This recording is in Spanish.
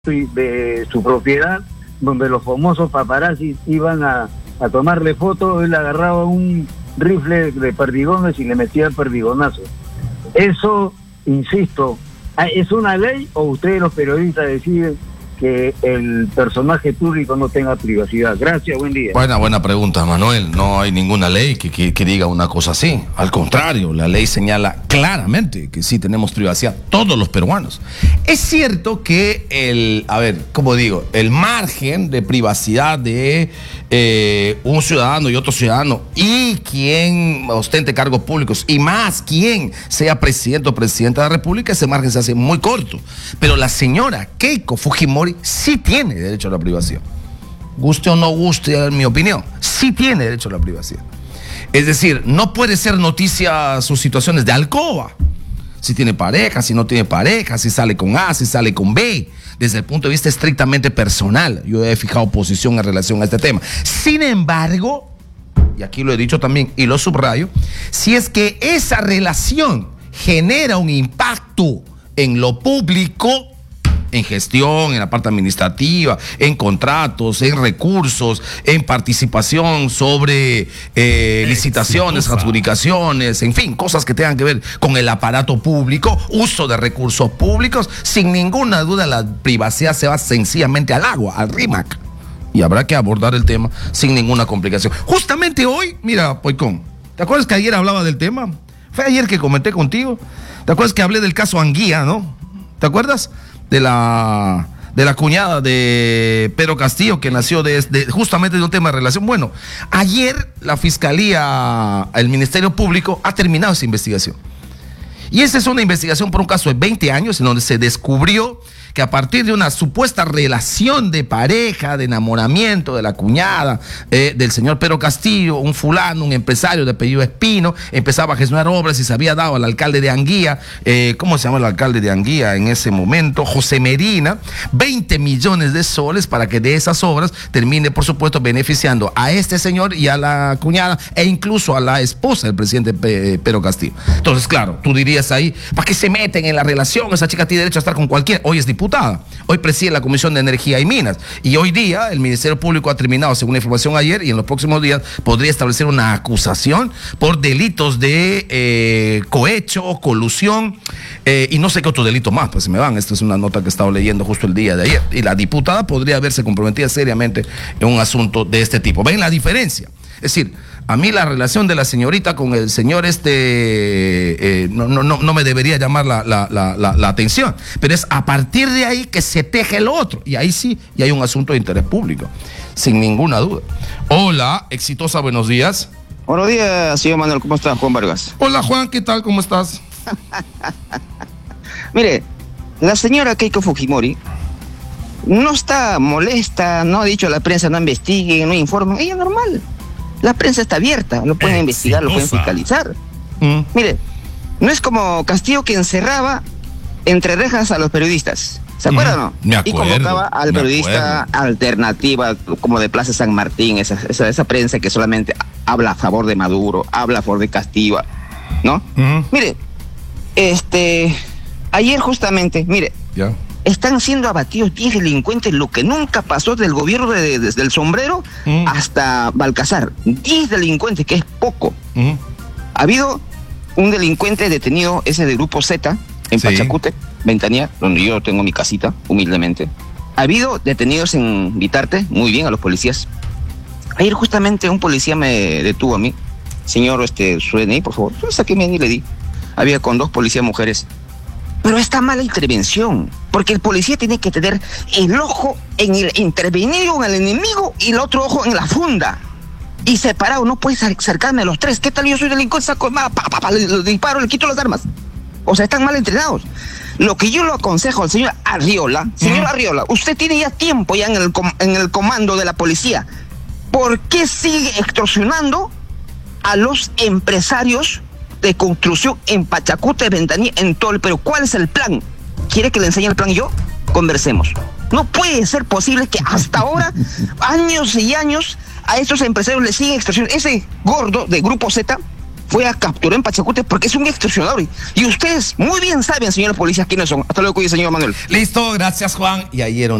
de su propiedad, donde los famosos paparazzis iban a tomarle fotos. Él agarraba un rifle de perdigones y le metía el perdigonazo. Eso, insisto, ¿es una ley o ustedes los periodistas deciden que el personaje público no tenga privacidad? Gracias, buen día. Buena pregunta, Manuel. No hay ninguna ley que diga una cosa así. Al contrario, la ley señala claramente que sí tenemos privacidad, todos los peruanos. Es cierto que el margen de privacidad de un ciudadano y otro ciudadano, y quien ostente cargos públicos, y más quien sea presidente o presidenta de la República, ese margen se hace muy corto. Pero la señora Keiko Fujimori sí tiene derecho a la privacidad. Guste o no guste, en mi opinión, sí tiene derecho a la privacidad. Es decir, no puede ser noticia sus situaciones de alcoba. Si tiene pareja, si no tiene pareja, si sale con A, si sale con B. Desde el punto de vista estrictamente personal, yo he fijado posición en relación a este tema. Sin embargo, y aquí lo he dicho también y lo subrayo, si es que esa relación genera un impacto en lo público, en gestión, en la parte administrativa, en contratos, en recursos, en participación sobre licitaciones, adjudicaciones, en fin, cosas que tengan que ver con el aparato público, uso de recursos públicos, sin ninguna duda la privacidad se va sencillamente al agua, al RIMAC. Y habrá que abordar el tema sin ninguna complicación. Justamente hoy, mira, Poicón, ¿te acuerdas que ayer hablaba del tema? Fue ayer que comenté contigo. ¿Te acuerdas que hablé del caso Anguía, no? ¿Te acuerdas? De la cuñada de Pedro Castillo, que nació justamente de un tema de relación. Bueno, ayer la Fiscalía, el Ministerio Público ha terminado esa investigación. Y esa es una investigación por un caso de 20 años en donde se descubrió que a partir de una supuesta relación de pareja, de enamoramiento de la cuñada del señor Pedro Castillo, un fulano, un empresario de apellido Espino, empezaba a gestionar obras y se había dado al alcalde de Anguía, ¿cómo se llama el alcalde de Anguía en ese momento? José Medina, 20 millones de soles para que de esas obras termine, por supuesto, beneficiando a este señor y a la cuñada e incluso a la esposa del presidente Pedro Castillo. Entonces, claro, tú dirías ahí, ¿para qué se meten en la relación? Esa chica tiene derecho a estar con cualquiera. Hoy es diputada, hoy preside la Comisión de Energía y Minas, y hoy día el Ministerio Público ha terminado, según la información ayer, y en los próximos días podría establecer una acusación por delitos de cohecho, colusión, y no sé qué otro delito más, pues se me van. Esta es una nota que he estado leyendo justo el día de ayer, y la diputada podría verse comprometida seriamente en un asunto de este tipo. ¿Ven la diferencia? Es decir, a mí la relación de la señorita con el señor no me debería llamar la atención, pero es a partir de ahí que se teje el otro, y ahí sí, y hay un asunto de interés público, sin ninguna duda. Hola, exitosa, buenos días. Buenos días, señor Manuel, ¿cómo está? Juan Vargas. Hola, Juan, ¿qué tal? ¿Cómo estás? Mire, la señora Keiko Fujimori no está molesta, no ha dicho a la prensa no investiguen, no informen, ella normal. La prensa está abierta, lo pueden investigar, lo pueden fiscalizar. Mire, no es como Castillo que encerraba entre rejas a los periodistas. ¿Se acuerdan o no? Me acuerdo, y convocaba al periodista alternativa, como de Plaza San Martín, esa prensa que solamente habla a favor de Maduro, habla a favor de Castillo, ¿no? Mire, ayer justamente, mire, ya. Están siendo abatidos 10 delincuentes, lo que nunca pasó del gobierno desde el Sombrero hasta Balcazar. 10 delincuentes, que es poco. Ha habido un delincuente detenido, ese de Grupo Z, en Pachacute, Ventanilla, donde yo tengo mi casita, humildemente. Ha habido detenidos en Vitarte, muy bien, a los policías. Ayer justamente un policía me detuvo a mí. Señor, su DNI, por favor. Yo saqué mi DNI y le di. Había con 2 policías mujeres. Pero está mala intervención, porque el policía tiene que tener el ojo en el intervenido, en el enemigo, y el otro ojo en la funda. Y separado, no puedes acercarme a los 3. ¿Qué tal? Yo soy delincuente, saco, le disparo, le quito las armas. O sea, están mal entrenados. Lo que yo lo aconsejo al señor Arriola, señor Arriola, usted tiene ya tiempo ya en el comando de la policía. ¿Por qué sigue extorsionando a los empresarios de construcción en Pachacute, Ventanilla, en todo el Perú? ¿Cuál es el plan? ¿Quiere que le enseñe el plan yo? Conversemos. No puede ser posible que hasta ahora, años y años, a estos empresarios les siguen extorsionando. Ese gordo de Grupo Z fue a capturar en Pachacute porque es un extorsionador. Y ustedes muy bien saben, señores policías, quiénes son. Hasta luego, cuídense, señor Manuel. Listo, gracias, Juan. Y ayer